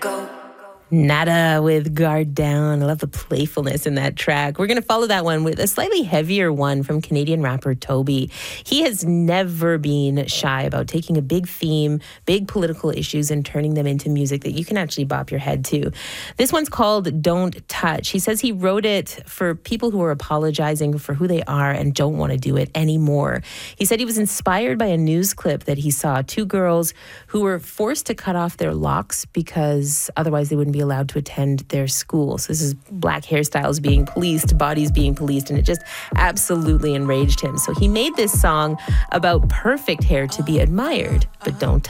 Nada with Guard Down. I love the playfulness in that track. We're going to follow that one with a slightly heavier one from Canadian rapper Toby. He has never been shy about taking a big theme, big political issues, and turning them into music that you can actually bop your head to. This one's called Don't Touch. He says he wrote it for people who are apologizing for who they are and don't want to do it anymore. He said he was inspired by a news clip that he saw. Two girls who were forced to cut off their locks because otherwise they wouldn't be allowed to attend their school. So this is black hairstyles being policed, bodies being policed, and it just absolutely enraged him. So he made this song about perfect hair to be admired, but don't touch.